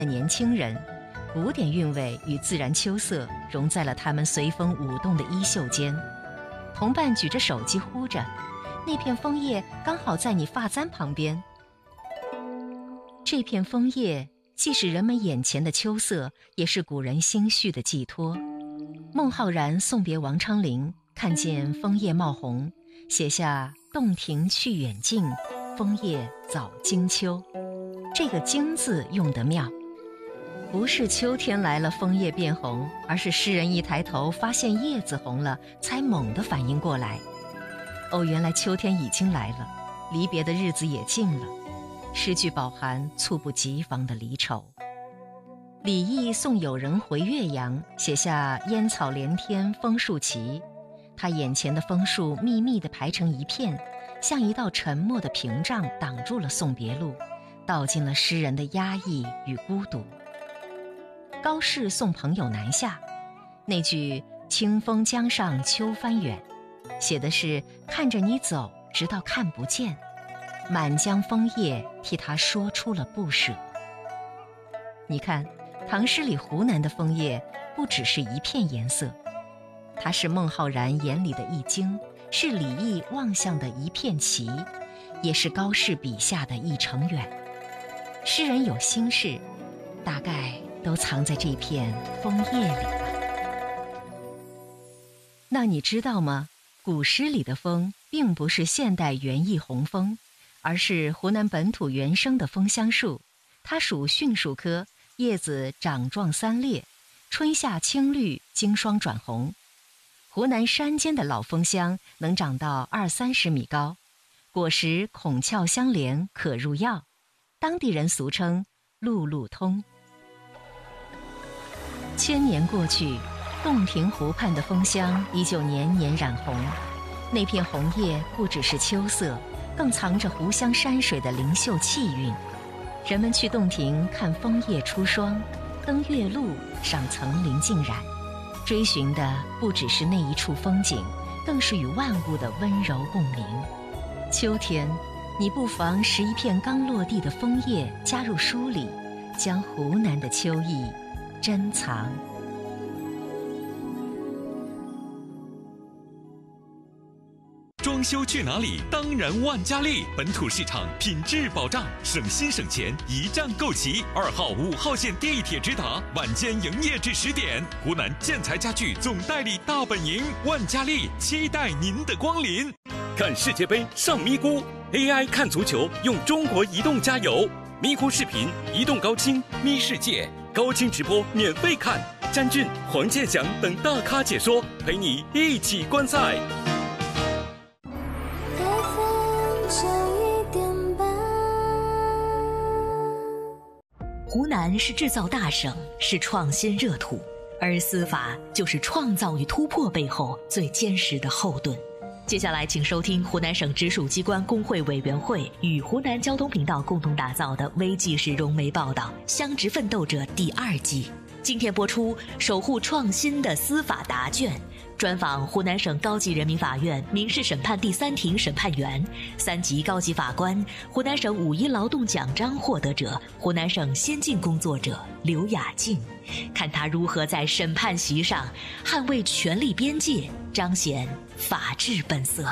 的年轻人，古典韵味与自然秋色融在了他们随风舞动的衣袖间。同伴举着手机呼着，那片枫叶刚好在你发簪旁边。这片枫叶既是人们眼前的秋色，也是古人心绪的寄托。孟浩然送别王昌龄，看见枫叶冒红，写下洞庭去远近，枫叶早经秋。这个经字用得妙，不是秋天来了枫叶变红，而是诗人一抬头发现叶子红了，才猛地反应过来，哦，原来秋天已经来了，离别的日子也近了。诗句饱含猝不及防的离愁。李益送友人回岳阳，写下烟草连天枫树齐，他眼前的枫树密密地排成一片，像一道沉默的屏障，挡住了送别路，道尽了诗人的压抑与孤独。高适送朋友南下，那句清风江上秋帆远，写的是看着你走，直到看不见，满江枫叶替他说出了不舍。你看，唐诗里湖南的枫叶不只是一片颜色，它是孟浩然眼里的一京，是李益望向的一片齐，也是高适笔下的一程远。诗人有心事，大概都藏在这片枫叶里吧。那你知道吗？古诗里的枫并不是现代园艺红枫，而是湖南本土原生的枫香树，它属迅树科，叶子长状三裂，春夏青绿，经霜转红。湖南山间的老枫香能长到20-30米高，果实孔窍相连，可入药，当地人俗称路路通。千年过去，洞庭湖畔的枫香依旧年年染红，那片红叶不只是秋色，更藏着湖湘山水的灵秀气韵。人们去洞庭看枫叶出霜，登岳麓赏层林尽染，追寻的不只是那一处风景，更是与万物的温柔共鸣。秋天，你不妨拾一片刚落地的枫叶加入书里，将湖南的秋意珍藏。 装修去哪里？当然万家丽，本土市场品质保障，省心省钱，一站购齐。2号、5号线地铁直达，晚间营业至10点。湖南建材家具总代理大本营，万家丽期待您的光临。看世界杯上咪咕 ，AI 看足球用中国移动加油，咪咕视频、移动高清、咪世界高清直播免费看，詹俊、黄健翔等大咖解说，陪你一起观赛。 湖南是制造大省，是创新热土，而司法就是创造与突破背后最坚实的后盾。接下来请收听湖南省直属机关工会委员会与湖南交通频道共同打造的微纪实融媒报道《乡直奋斗者》第2季。今天播出守护创新的司法答卷，专访湖南省高级人民法院民事审判第3庭审判员、3级高级法官，湖南省5·1劳动奖章获得者，湖南省先进工作者刘雅静，看他如何在审判席上捍卫权力边界，彰显法治本色。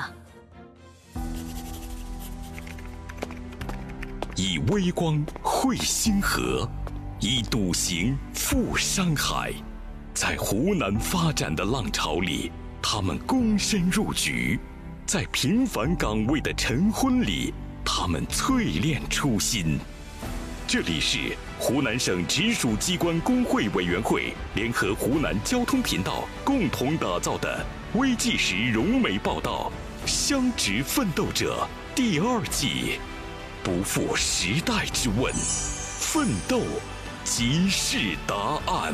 以微光绘星河，以笃行赴山海。在湖南发展的浪潮里，他们躬身入局；在平凡岗位的晨昏里，他们淬炼初心。这里是湖南省直属机关工会委员会联合湖南交通频道共同打造的微纪实融媒报道《乡直奋斗者》第2季，不负时代之问，奋斗即是答案。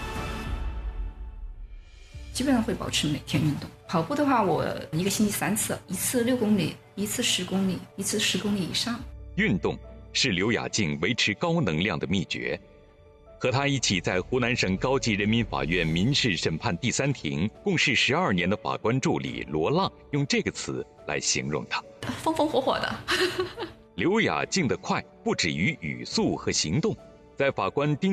基本上会保持每天运动。跑步的话，我1个星期3次，一次6公里，一次10公里，一次10公里以上。 运动是刘雅静维持高能量的秘诀。和她一起在湖南省高级人民法院民事审判第3庭共事12年的法官助理罗浪用这个词来形容她： 风风火火的。 刘雅静的快不止于语速和行动， 在法官丁